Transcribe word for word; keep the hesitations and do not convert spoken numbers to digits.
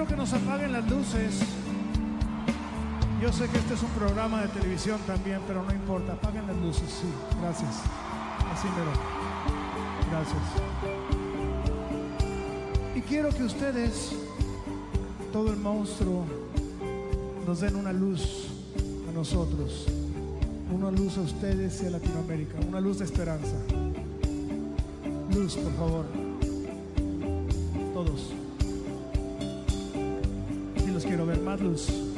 quiero que nos apaguen las luces. Yo sé que este es un programa de televisión también, pero no importa. Apaguen las luces, sí. Gracias. Así mero. Gracias. Y quiero que ustedes, todo el monstruo, nos den una luz a nosotros. Una luz a ustedes y a Latinoamérica. Una luz de esperanza. Luz, por favor. Todos. Sí los quiero ver. Más luz.